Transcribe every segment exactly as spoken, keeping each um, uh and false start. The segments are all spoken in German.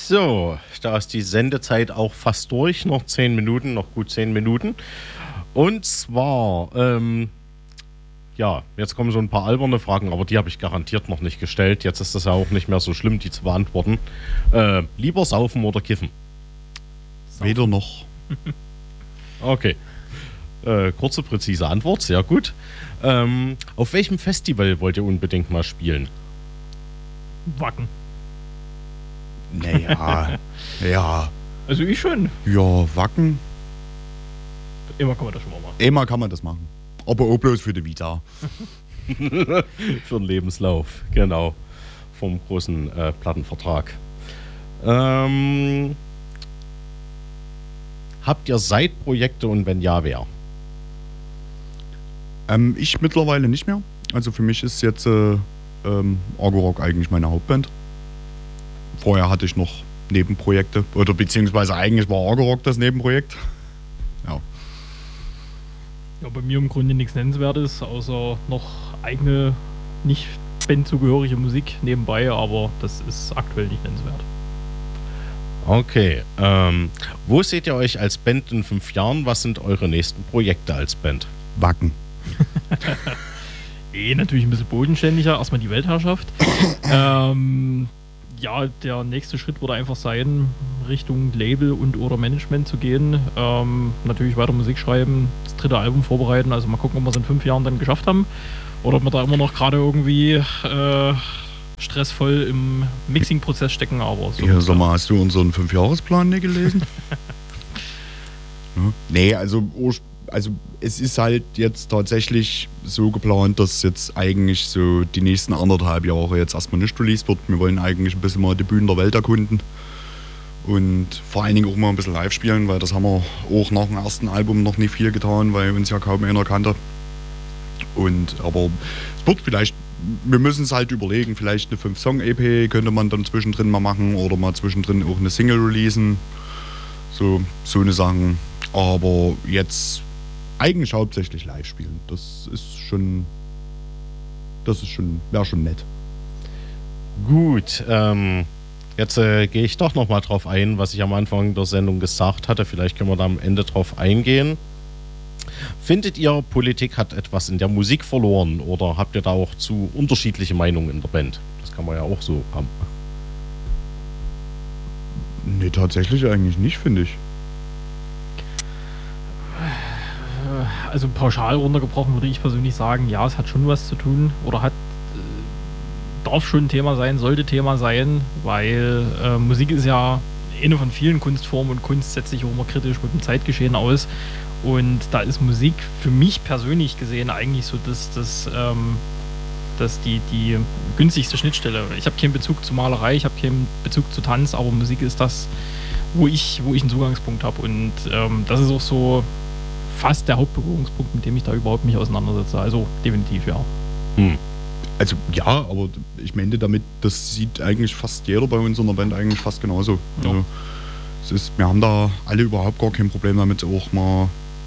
So, da ist die Sendezeit auch fast durch. Noch zehn Minuten, noch gut zehn Minuten. Und zwar, ähm, ja, jetzt kommen so ein paar alberne Fragen, aber die habe ich garantiert noch nicht gestellt. Jetzt ist das ja auch nicht mehr so schlimm, die zu beantworten. Äh, lieber saufen oder kiffen? Saufen. Weder noch. Okay. Äh, kurze, präzise Antwort, sehr gut. Ähm, auf welchem Festival wollt ihr unbedingt mal spielen? Wacken. Naja, ja. Also ich schon. Ja, Wacken. Immer kann man das schon mal machen. Immer kann man das machen. Aber auch bloß für die Vita. Für den Lebenslauf, genau. Vom großen äh, Plattenvertrag. Ähm, habt ihr Side-Projekte und wenn ja, wer? Ähm, ich mittlerweile nicht mehr. Also für mich ist jetzt äh, ähm, Agorok eigentlich meine Hauptband. Vorher hatte ich noch Nebenprojekte. Oder beziehungsweise eigentlich war Agorok das Nebenprojekt. Ja. Ja, bei mir im Grunde nichts Nennenswertes, außer noch eigene, nicht bandzugehörige Musik nebenbei, aber das ist aktuell nicht nennenswert. Okay. Ähm, wo seht ihr euch als Band in fünf Jahren? Was sind eure nächsten Projekte als Band? Wacken. eh, natürlich ein bisschen bodenständiger. Erstmal die Weltherrschaft. ähm, ja, der nächste Schritt würde einfach sein, Richtung Label und oder Management zu gehen. Ähm, natürlich weiter Musik schreiben, das dritte Album vorbereiten. Also mal gucken, ob wir es in fünf Jahren dann geschafft haben. Oder ob wir da immer noch gerade irgendwie äh, stressvoll im Mixing-Prozess stecken. Aber so ja, sag mal, hast du unseren Fünfjahresplan nicht gelesen? ja. Nee, also, also es ist halt jetzt tatsächlich so geplant, dass jetzt eigentlich so die nächsten anderthalb Jahre jetzt erstmal nicht released wird. Wir wollen eigentlich ein bisschen mal die Bühnen der Welt erkunden und vor allen Dingen auch mal ein bisschen live spielen, weil das haben wir auch nach dem ersten Album noch nicht viel getan, weil uns ja kaum einer kannte. Und aber es wird vielleicht, wir müssen es halt überlegen, vielleicht eine fünf Song E P könnte man dann zwischendrin mal machen oder mal zwischendrin auch eine Single releasen. So, so eine Sachen. Aber jetzt eigentlich hauptsächlich live spielen. Das ist schon, das ist schon, wäre schon nett. Gut, ähm, jetzt äh, gehe ich doch nochmal drauf ein, was ich am Anfang der Sendung gesagt hatte. Vielleicht können wir da am Ende drauf eingehen. Findet ihr, Politik hat etwas in der Musik verloren oder habt ihr da auch zu unterschiedliche Meinungen in der Band? Das kann man ja auch so haben. Nee, tatsächlich eigentlich nicht, finde ich. Also pauschal runtergebrochen würde ich persönlich sagen, ja, es hat schon was zu tun oder hat äh, darf schon ein Thema sein, sollte Thema sein, weil äh, Musik ist ja eine von vielen Kunstformen und Kunst setzt sich auch immer kritisch mit dem Zeitgeschehen aus. Und da ist Musik für mich persönlich gesehen eigentlich so das, das, ähm, das die, die günstigste Schnittstelle. Ich habe keinen Bezug zu Malerei, ich habe keinen Bezug zu Tanz, aber Musik ist das, wo ich, wo ich einen Zugangspunkt habe. Und ähm, das ist auch so fast der Hauptberührungspunkt, mit dem ich da überhaupt mich auseinandersetze. Also definitiv, ja. Hm. Also ja, aber ich meine damit, das sieht eigentlich fast jeder bei uns in der Band eigentlich fast genauso. Ja. Also, es ist, wir haben da alle überhaupt gar kein Problem damit, auch mal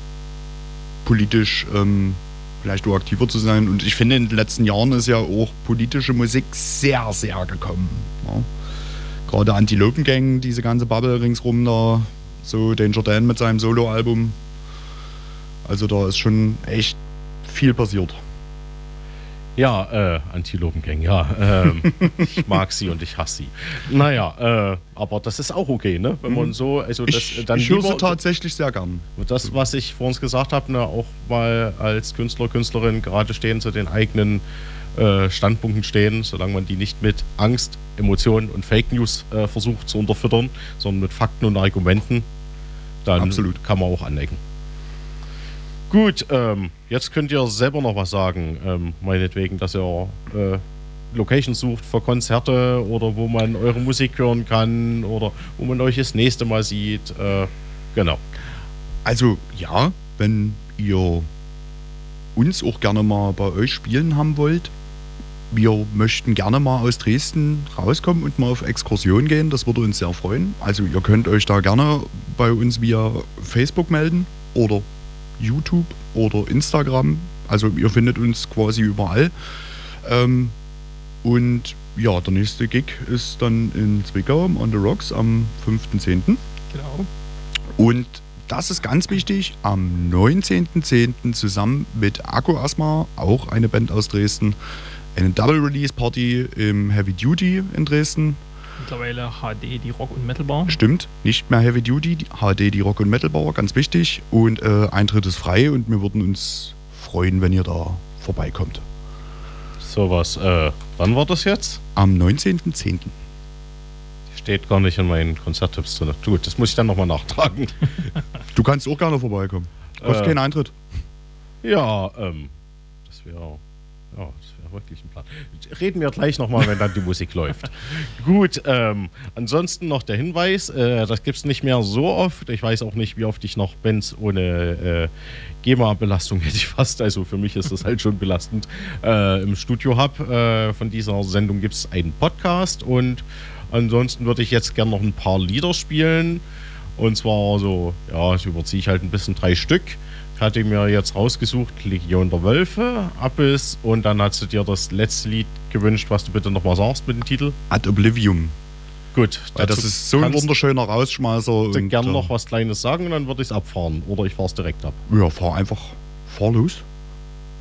politisch ähm, vielleicht auch aktiver zu sein. Und ich finde, in den letzten Jahren ist ja auch politische Musik sehr, sehr gekommen. Ja. Gerade Antilopen-Gang, diese ganze Bubble ringsrum da, so Danger Dan mit seinem Soloalbum. Also da ist schon echt viel passiert. Ja, äh, Antilopen-Gang, ja. Ähm, ich mag sie und ich hasse sie. Naja, äh, aber das ist auch okay, ne? Wenn man so, also das ich, dann ich höre sie lieber, tatsächlich sehr gern. Das, was ich vor uns gesagt habe, ne, auch mal als Künstler, Künstlerin gerade stehen, zu den eigenen äh, Standpunkten stehen, solange man die nicht mit Angst, Emotionen und Fake News äh, versucht zu unterfüttern, sondern mit Fakten und Argumenten, dann Absolut. Kann man auch anecken. Gut, ähm, jetzt könnt ihr selber noch was sagen, ähm, meinetwegen, dass ihr äh, Locations sucht für Konzerte oder wo man eure Musik hören kann oder wo man euch das nächste Mal sieht. Äh, genau. Also ja, wenn ihr uns auch gerne mal bei euch spielen haben wollt, wir möchten gerne mal aus Dresden rauskommen und mal auf Exkursion gehen, das würde uns sehr freuen. Also ihr könnt euch da gerne bei uns via Facebook melden oder YouTube oder Instagram. Also ihr findet uns quasi überall. Ähm, und ja, der nächste Gig ist dann in Zwickau on the Rocks am fünften zehnten Genau. Und das ist ganz wichtig, am neunzehnten zehnten zusammen mit Akku Asthma, auch eine Band aus Dresden, eine Double-Release-Party im Heavy Duty in Dresden. Mittlerweile H D, die Rock- und Metal-Bar. Stimmt, nicht mehr Heavy Duty, die H D, die Rock- und Metal-Bar, ganz wichtig. Und äh, Eintritt ist frei und wir würden uns freuen, wenn ihr da vorbeikommt. Sowas, äh, wann war das jetzt? Am neunzehnten zehnten Steht gar nicht in meinen Konzerttipps drin. Gut, das muss ich dann nochmal nachtragen. Du kannst auch gerne vorbeikommen. Kostet Äh. keinen Eintritt. Ja, ähm, das wäre ja, das wäre wirklich ein Plan. Reden wir gleich nochmal, wenn dann die Musik läuft. Gut, ähm, ansonsten noch der Hinweis, äh, das gibt es nicht mehr so oft. Ich weiß auch nicht, wie oft ich noch Bands ohne äh, GEMA-Belastung, hätte ich fast, also für mich ist das halt schon belastend, äh, im Studio habe. Äh, von dieser Sendung gibt es einen Podcast und ansonsten würde ich jetzt gerne noch ein paar Lieder spielen. Und zwar so, ja, ich überziehe ich halt ein bisschen drei Stück. Ich hatte mir jetzt rausgesucht, Legion der Wölfe, Abyss, und dann hast du dir das letzte Lied gewünscht, was du bitte nochmal sagst mit dem Titel. Ad Oblivium. Gut, Weil das ist so ein wunderschöner Rausschmeißer. Ich würde und, gerne äh, noch was Kleines sagen und dann würde ich es abfahren. Oder ich fahre es direkt ab. Ja, fahr einfach, fahr los.